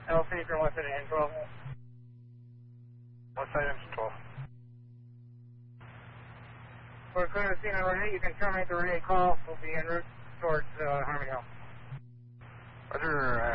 LC from what's it in 12. What's items 12? We're clear to scene on Renee. You can terminate the Renee call. We'll be en route towards Harmony Hill. Roger,